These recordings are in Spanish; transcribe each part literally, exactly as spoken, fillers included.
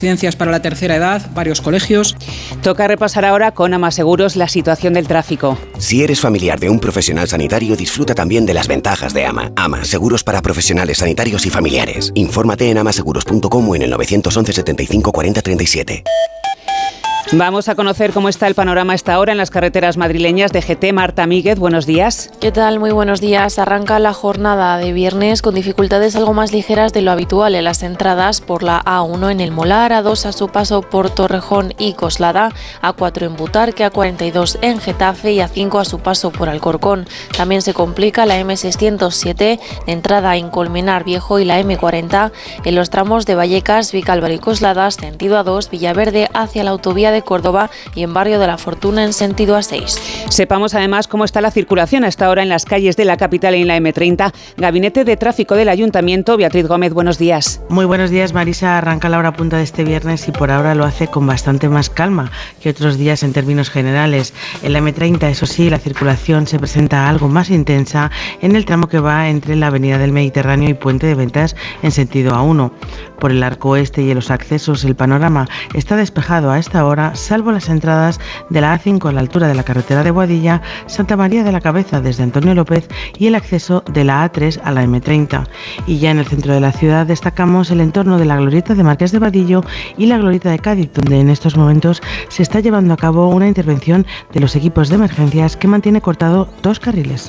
Residencias para la tercera edad, varios colegios. Toca repasar ahora con Ama Seguros la situación del tráfico. Si eres familiar de un profesional sanitario, disfruta también de las ventajas de Ama. Ama, seguros para profesionales sanitarios y familiares. Infórmate en amaseguros punto com o en el novecientos once setenta y cinco cuarenta treinta y siete. Vamos a conocer cómo está el panorama a esta hora en las carreteras madrileñas. D G T, Marta Míguez, buenos días. ¿Qué tal? Muy buenos días. Arranca la jornada de viernes con dificultades algo más ligeras de lo habitual en las entradas por la A uno en el Molar, A dos a su paso por Torrejón y Coslada, A cuatro en Butarque, A cuarenta y dos en Getafe y A cinco a su paso por Alcorcón. También se complica la M seiscientos siete de entrada en Colmenar Viejo y la M cuarenta en los tramos de Vallecas, Vicálvaro y Coslada, sentido A dos, Villaverde hacia la autovía de Córdoba y en Barrio de la Fortuna en sentido A seis. Sepamos además cómo está la circulación a esta hora en las calles de la capital y en la M treinta. Gabinete de Tráfico del Ayuntamiento, Beatriz Gómez, buenos días. Muy buenos días, Marisa. Arranca la hora punta de este viernes y por ahora lo hace con bastante más calma que otros días en términos generales. En la M treinta, eso sí, la circulación se presenta algo más intensa en el tramo que va entre la Avenida del Mediterráneo y Puente de Ventas en sentido A uno. Por el arco oeste y en los accesos, el panorama está despejado a esta hora, salvo las entradas de la A cinco a la altura de la carretera de Boadilla, Santa María de la Cabeza desde Antonio López y el acceso de la A tres a la M treinta. Y ya en el centro de la ciudad destacamos el entorno de la glorieta de Marqués de Vadillo y la glorieta de Cádiz, donde en estos momentos se está llevando a cabo una intervención de los equipos de emergencias que mantiene cortado dos carriles.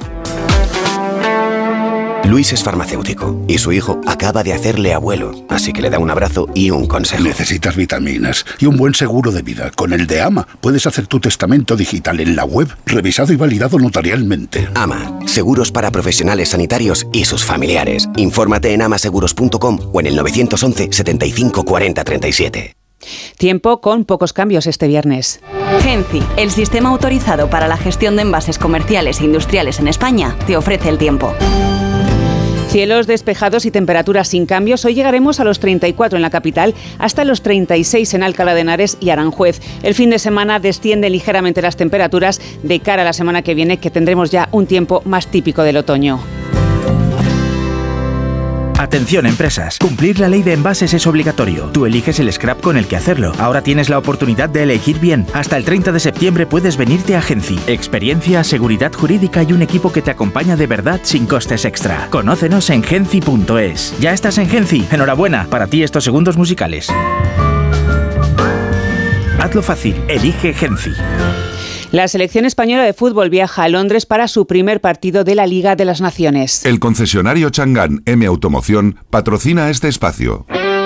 Luis es farmacéutico y su hijo acaba de hacerle abuelo, así que le da un abrazo y un consejo. Necesitas vitaminas y un buen seguro de vida. Con el de Ama puedes hacer tu testamento digital en la web, revisado y validado notarialmente. Ama, seguros para profesionales sanitarios y sus familiares. Infórmate en amaseguros punto com o en el novecientos once setenta y cinco cuarenta treinta y siete. Tiempo con pocos cambios este viernes. Genci, el sistema autorizado para la gestión de envases comerciales e industriales en España, te ofrece el tiempo. Cielos despejados y temperaturas sin cambios. Hoy llegaremos a los treinta y cuatro en la capital, hasta los treinta y seis en Alcalá de Henares y Aranjuez. El fin de semana descienden ligeramente las temperaturas de cara a la semana que viene, que tendremos ya un tiempo más típico del otoño. Atención empresas, cumplir la ley de envases es obligatorio. Tú eliges el scrap con el que hacerlo. Ahora tienes la oportunidad de elegir bien. Hasta el treinta de septiembre puedes venirte a Genci. Experiencia, seguridad jurídica y un equipo que te acompaña de verdad sin costes extra. Conócenos en genci punto es. ¿Ya estás en Genci? Enhorabuena, para ti estos segundos musicales. Hazlo fácil, elige Genci. La selección española de fútbol viaja a Londres para su primer partido de la Liga de las Naciones. El concesionario Chang'an M Automoción patrocina este espacio.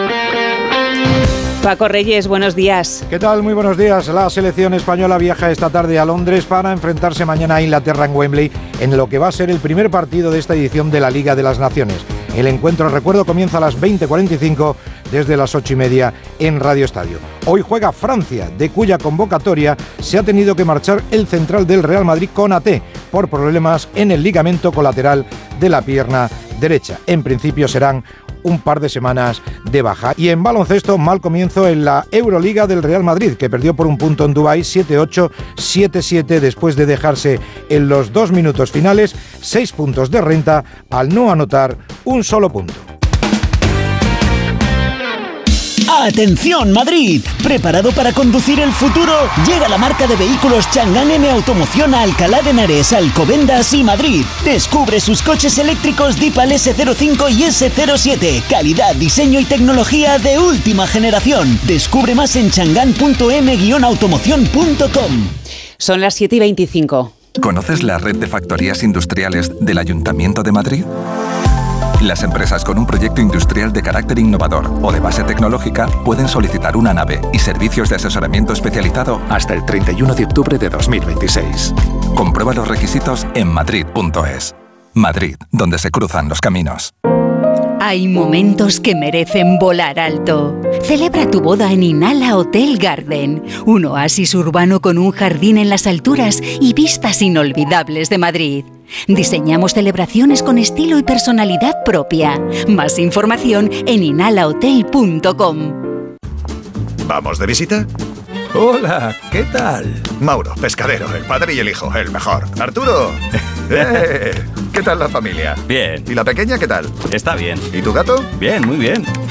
Paco Reyes, buenos días. ¿Qué tal? Muy buenos días. La selección española viaja esta tarde a Londres para enfrentarse mañana a Inglaterra en Wembley en lo que va a ser el primer partido de esta edición de la Liga de las Naciones. El encuentro, recuerdo, comienza a las veinte cuarenta y cinco desde las ocho y media en Radio Estadio. Hoy juega Francia, de cuya convocatoria se ha tenido que marchar el central del Real Madrid, Konaté, por problemas en el ligamento colateral de la pierna derecha. En principio serán un par de semanas de baja. Y en baloncesto, mal comienzo en la Euroliga del Real Madrid, que perdió por un punto en Dubái siete ocho, siete siete, después de dejarse en los dos minutos finales seis puntos de renta al no anotar un solo punto. ¡Atención Madrid! ¿Preparado para conducir el futuro? Llega la marca de vehículos Chang'an M Automoción a Alcalá de Henares, Alcobendas y Madrid. Descubre sus coches eléctricos Deepal ese cero cinco y ese cero siete. Calidad, diseño y tecnología de última generación. Descubre más en chang'an punto m guion automoción punto com. Son las siete y veinticinco. ¿Conoces la red de factorías industriales del Ayuntamiento de Madrid? Las empresas con un proyecto industrial de carácter innovador o de base tecnológica pueden solicitar una nave y servicios de asesoramiento especializado hasta el treinta y uno de octubre de dos mil veintiséis. Comprueba los requisitos en madrid punto es. Madrid, donde se cruzan los caminos. Hay momentos que merecen volar alto. Celebra tu boda en Inala Hotel Garden, un oasis urbano con un jardín en las alturas y vistas inolvidables de Madrid. Diseñamos celebraciones con estilo y personalidad propia. Más información en inala hotel punto com. ¿Vamos de visita? Hola, ¿qué tal? Mauro, pescadero, el padre y el hijo, el mejor. Arturo, ¡eh! ¿Qué tal la familia? Bien. ¿Y la pequeña qué tal? Está bien. ¿Y tu gato? Bien, muy bien.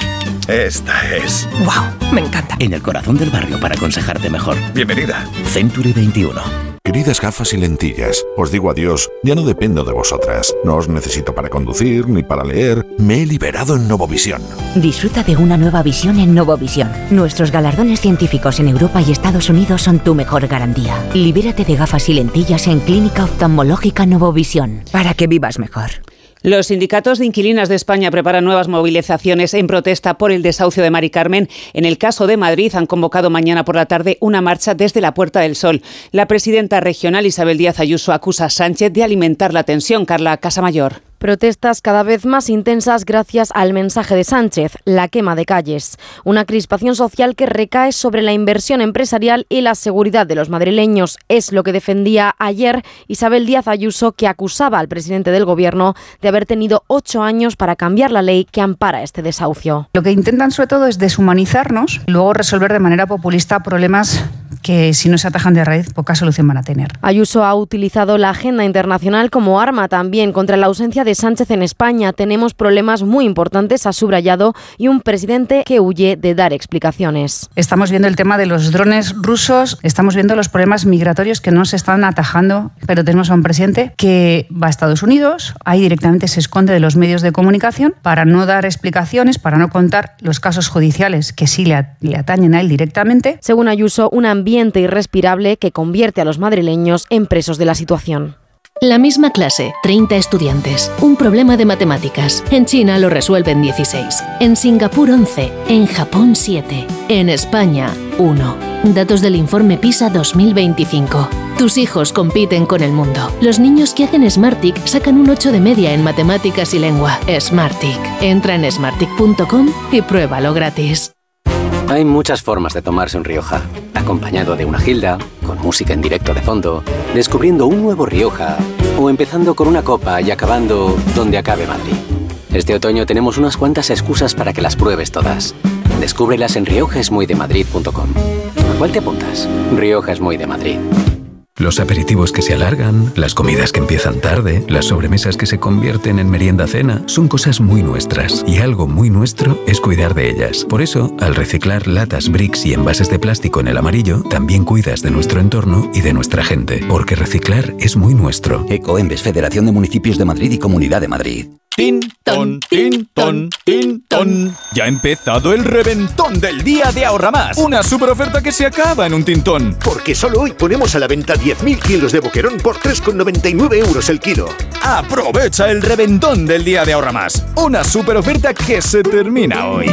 Esta es. ¡Wow! Me encanta. En el corazón del barrio para aconsejarte mejor. Bienvenida. Century veintiuno. Queridas gafas y lentillas, os digo adiós, ya no dependo de vosotras. No os necesito para conducir ni para leer. Me he liberado en Novovisión. Disfruta de una nueva visión en Novovisión. Nuestros galardones científicos en Europa y Estados Unidos son tu mejor garantía. Libérate de gafas y lentillas en Clínica Oftalmológica Novovisión, para que vivas mejor. Los sindicatos de inquilinas de España preparan nuevas movilizaciones en protesta por el desahucio de Mari Carmen. En el caso de Madrid han convocado mañana por la tarde una marcha desde la Puerta del Sol. La presidenta regional Isabel Díaz Ayuso acusa a Sánchez de alimentar la tensión. Carla Casamayor. Protestas cada vez más intensas gracias al mensaje de Sánchez, la quema de calles. Una crispación social que recae sobre la inversión empresarial y la seguridad de los madrileños. Es lo que defendía ayer Isabel Díaz Ayuso, que acusaba al presidente del Gobierno de haber tenido ocho años para cambiar la ley que ampara este desahucio. Lo que intentan sobre todo es deshumanizarnos, luego resolver de manera populista problemas que si no se atajan de raíz poca solución van a tener. Ayuso ha utilizado la agenda internacional como arma también contra la ausencia de Sánchez en España. Tenemos problemas muy importantes, ha subrayado, y un presidente que huye de dar explicaciones. Estamos viendo el tema de los drones rusos, estamos viendo los problemas migratorios que no se están atajando, pero tenemos a un presidente que va a Estados Unidos, ahí directamente se esconde de los medios de comunicación para no dar explicaciones, para no contar los casos judiciales que sí le, le atañen a él directamente. Según Ayuso, un ambiente irrespirable que convierte a los madrileños en presos de la situación. La misma clase, treinta estudiantes, un problema de matemáticas. En China lo resuelven dieciséis, en Singapur once, en Japón siete, en España uno. Datos del informe PISA dos mil veinticinco. Tus hijos compiten con el mundo. Los niños que hacen Smartick sacan un ocho de media en matemáticas y lengua. Smartick. Entra en smartick punto com y pruébalo gratis. Hay muchas formas de tomarse un Rioja. Acompañado de una gilda, con música en directo de fondo, descubriendo un nuevo Rioja, o empezando con una copa y acabando donde acabe Madrid. Este otoño tenemos unas cuantas excusas para que las pruebes todas. Descúbrelas en rioja es muy de madrid punto com. ¿A cuál te apuntas? Rioja es muy de Madrid. Los aperitivos que se alargan, las comidas que empiezan tarde, las sobremesas que se convierten en merienda-cena, son cosas muy nuestras. Y algo muy nuestro es cuidar de ellas. Por eso, al reciclar latas, bricks y envases de plástico en el amarillo, también cuidas de nuestro entorno y de nuestra gente. Porque reciclar es muy nuestro. Ecoembes, Federación de Municipios de Madrid y Comunidad de Madrid. Tin, ton, tin, ton, tin, ton. Ya ha empezado el reventón del día de Ahorra Más. Una super oferta que se acaba en un tintón. Porque solo hoy ponemos a la venta diez mil kilos de boquerón por tres con noventa y nueve euros el kilo. Aprovecha el reventón del día de Ahorra Más. Una super oferta que se termina hoy.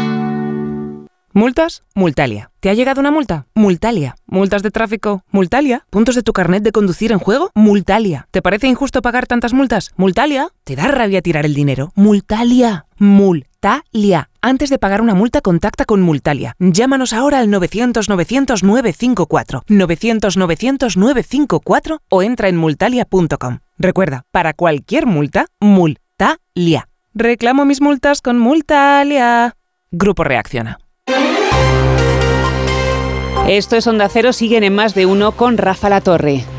¿Multas? Multalia. ¿Te ha llegado una multa? Multalia. ¿Multas de tráfico? Multalia. ¿Puntos de tu carnet de conducir en juego? Multalia. ¿Te parece injusto pagar tantas multas? Multalia. ¿Te da rabia tirar el dinero? Multalia. Multalia. Antes de pagar una multa, contacta con Multalia. Llámanos ahora al novecientos novecientos nueve cinco cuatro, novecientos novecientos nueve cinco cuatro o entra en multalia punto com. Recuerda, para cualquier multa, Multalia. Reclamo mis multas con Multalia. Grupo Reacciona. Esto es Onda Cero, siguen en Más de Uno con Rafa Latorre.